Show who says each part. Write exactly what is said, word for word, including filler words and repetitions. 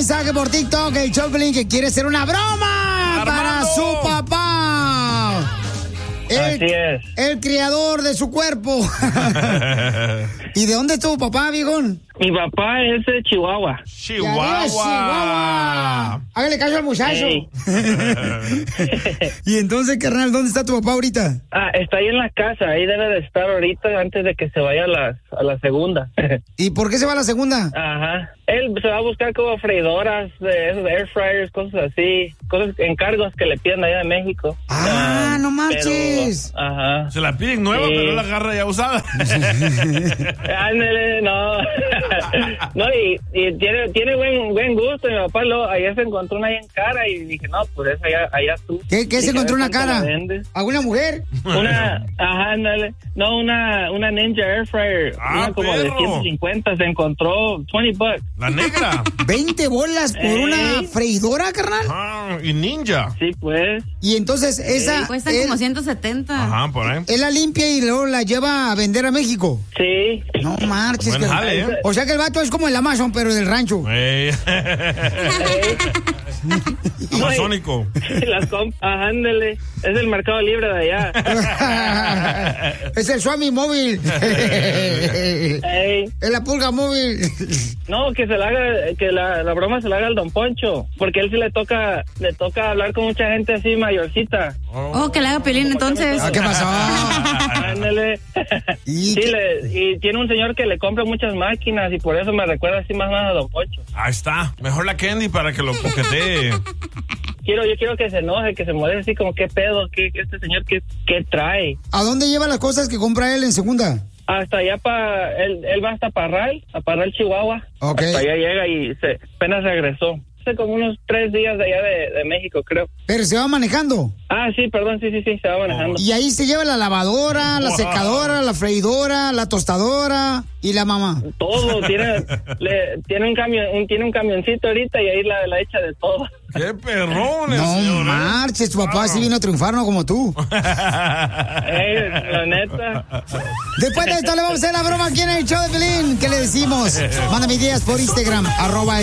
Speaker 1: mensaje por TikTok, el Choplin, que quiere hacer una broma
Speaker 2: Armando.
Speaker 1: para su papá. El,
Speaker 3: Así es.
Speaker 1: El criador de su cuerpo. ¿Y de dónde es tu papá, viejón?
Speaker 3: Mi papá es de Chihuahua.
Speaker 1: Chihuahua. Chihuahua. Hágale caso al muchacho.
Speaker 3: Ey.
Speaker 1: Y entonces, carnal, ¿dónde está tu papá ahorita?
Speaker 3: Ah, está ahí en la casa. Ahí debe de estar ahorita antes de que se vaya a la, a la segunda.
Speaker 1: ¿Y por qué se va a la segunda?
Speaker 3: Ajá. Él se va a buscar como freidoras, de esos air fryers, cosas así. Cosas, encargos que le piden allá de México.
Speaker 1: Ah,
Speaker 3: Ah,
Speaker 1: no marches.
Speaker 3: pero, ajá.
Speaker 2: Se la piden nueva,
Speaker 3: Sí.
Speaker 2: pero la agarra ya usada.
Speaker 3: Ándale, no. No, y, y tiene, tiene buen, buen gusto. Mi papá lo, ayer se encontró una ahí en cara y dije, no, pues esa allá, allá tú.
Speaker 1: ¿Qué, qué se
Speaker 3: Dije,
Speaker 1: encontró
Speaker 3: a ver
Speaker 1: una
Speaker 3: cuánto
Speaker 1: cara?
Speaker 3: la vendes.
Speaker 1: ¿Alguna mujer?
Speaker 3: Una, ajá, ándale. No, una, una Ninja Air Fryer.
Speaker 2: Ah,
Speaker 3: una como
Speaker 2: perro.
Speaker 3: de ciento cincuenta. Se encontró veinte bucks.
Speaker 2: La negra.
Speaker 1: ¿veinte bolas por
Speaker 3: Ey.
Speaker 1: una freidora, carnal?
Speaker 2: Ah, y ninja.
Speaker 3: Sí, pues.
Speaker 1: Y entonces esa...
Speaker 4: Cuestan
Speaker 1: él,
Speaker 4: como ciento setenta.
Speaker 2: Ajá, por ahí.
Speaker 1: él la limpia y luego la lleva a vender a México.
Speaker 3: Sí.
Speaker 1: No marches.
Speaker 2: Buen
Speaker 1: carnal.
Speaker 2: jale, ¿eh?
Speaker 1: O sea que el vato es como el Amazon, pero del rancho.
Speaker 2: Ey. Amazónico.
Speaker 3: Las comp ajá, ándale. Es el Mercado Libre de allá.
Speaker 1: Es el Swami móvil.
Speaker 3: Ey.
Speaker 1: Es la pulga móvil.
Speaker 3: No, que se la haga, que la, la broma se la haga al Don Poncho, porque él sí le toca, le toca hablar con mucha gente así mayorcita.
Speaker 4: Oh, que le haga Piolín entonces.
Speaker 1: Ah, ¿qué pasó?
Speaker 3: Ándale.
Speaker 1: ¿Y
Speaker 3: Sí,
Speaker 1: qué?
Speaker 3: le, y tiene un señor que le compra muchas máquinas y por eso me recuerda así más o menos a Don Poncho.
Speaker 2: Ahí está. Mejor la Candy para que lo coquetee.
Speaker 3: Quiero, yo quiero que se enoje, que se moleste así como qué pedo, qué, este señor qué, qué trae.
Speaker 1: ¿A dónde lleva las cosas que compra él en segunda?
Speaker 3: Hasta allá para, él, él va hasta Parral, a Parral, Chihuahua.
Speaker 1: Ok.
Speaker 3: Hasta allá llega y se, apenas regresó. Hace como unos tres días de allá de, de México, creo.
Speaker 1: Pero se va manejando.
Speaker 3: Ah, sí, perdón, sí, sí, sí, se va manejando.
Speaker 1: Y ahí se lleva la lavadora, la
Speaker 2: Wow.
Speaker 1: secadora, la freidora, la tostadora y la mamá.
Speaker 3: Todo, tiene, le, tiene un camión, un, tiene un camioncito ahorita y ahí la, la echa de todo.
Speaker 2: ¡Qué perrones,
Speaker 1: No
Speaker 2: señor! ¿eh?
Speaker 1: marches, tu papá sí vino a triunfar, no como tú.
Speaker 3: Ey, la neta.
Speaker 1: Después de esto le vamos a hacer la broma aquí en el show de Pelín. ¿Qué le decimos? Mándame ideas por Instagram, arroba